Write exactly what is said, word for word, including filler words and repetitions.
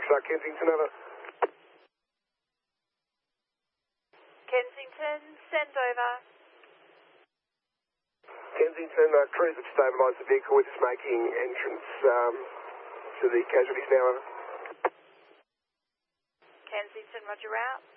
uh, Kensington, over. Kensington, send over. Kensington, uh, crews have stabilised the vehicle. We're just making entrance um, to the casualties now, over. Kensington, roger out.